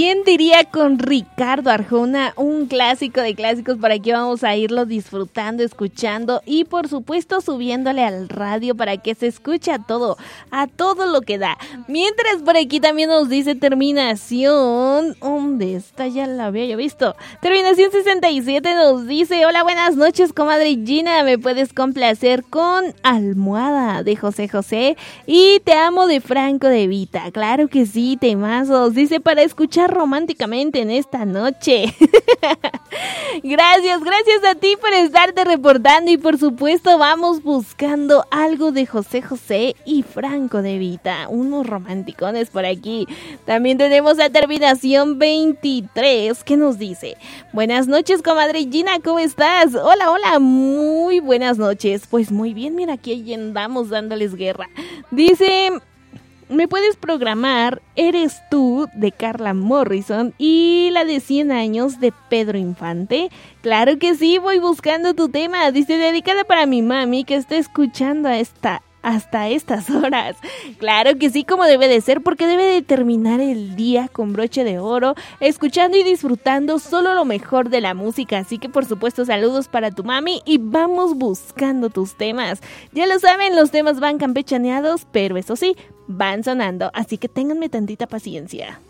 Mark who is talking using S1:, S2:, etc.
S1: ¿Quién diría con Ricardo Arjona? Un clásico de clásicos, para que vamos a irlo disfrutando, escuchando y por supuesto subiéndole al radio para que se escuche a todo lo que da. Mientras por aquí también nos dice terminación, ¿dónde está? Ya la había yo visto. Terminación 67 nos dice: hola, buenas noches, comadre Gina, ¿me puedes complacer con Almohada de José José y Te amo de Franco de Vita? Claro que sí, temazos, dice, para escuchar románticamente en esta noche. Gracias a ti por estarte reportando y por supuesto vamos buscando algo de José José y Franco de Vita, unos romanticones por aquí. También tenemos la terminación 23 que nos dice: buenas noches, comadre Gina, ¿cómo estás? Hola, muy buenas noches. Pues muy bien, mira, aquí andamos dándoles guerra. Dice: ¿me puedes programar Eres tú de Carla Morrison y la de 100 años de Pedro Infante? Claro que sí, voy buscando tu tema. Dice: dedicada para mi mami que está escuchando hasta estas horas. Claro que sí, como debe de ser, porque debe de terminar el día con broche de oro, escuchando y disfrutando solo lo mejor de la música. Así que por supuesto saludos para tu mami y vamos buscando tus temas. Ya lo saben, los temas van campechaneados, pero eso sí, van sonando, así que ténganme tantita paciencia.